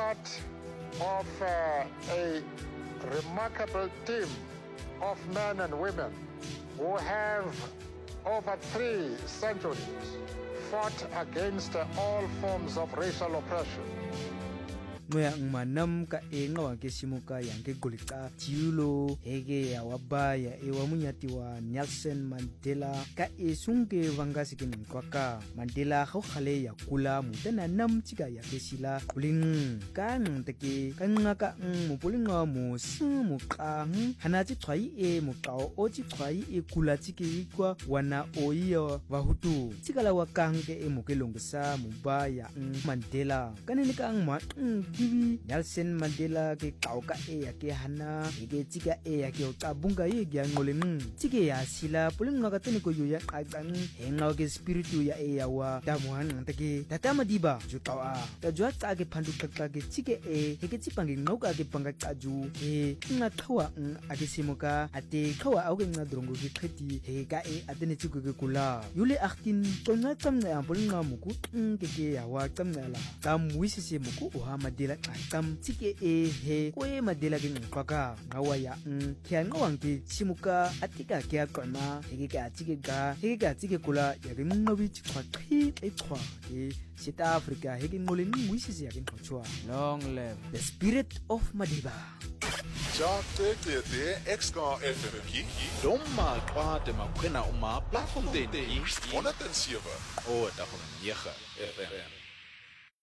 part of a remarkable team of men and women who have over 3 centuries fought against all forms of racial oppression. Ngoya manam ka nga ke simuka yang ke golika tiulo hege ya wabaya munyati wa Nelson Mandela ka sungke wanga sikin kwaka Mandela khale ya kula mutana nam tika ya kesila kuling kan teke kan ngaka mupulinga mu simu kang hanaji twai mu kao oji twai kula tiki kwa wana oiya wahutu tikala wakang ke mukelongsa mubaya Mandela kanene kang ma Kiwi Nelson Mandela ke kauka ya ke hana ke tika ya ke tabunga ye ya ngoleng tike ya sila pulinga katene ko ya kagang henga ke spiritu ya wa damuhan take tatama diba jutawa ta jwa ta ke phandu kakka ke tike ke tsipange ngoka ke panga kaju nga thawa ake simuka ate khawa auke nga drongo ke kheti ka atene tsuku ke kula yule aktin tonga tsamna pulinga muku ke ya wa tsamna la tamwisi se muku oha Mandela tam tike he ko Mandela ke ngqaka ngawaya kya ngawang ke simuka atika kya kona heke ka tike kula ya ke ngobi tshwa qhi echwa ke South Africa heke ngoleni muisisi ya ke ngqochwa long live the spirit of Madiba ja te exka FMki Domma kwade makwena uma platform de 107 o da 9 FM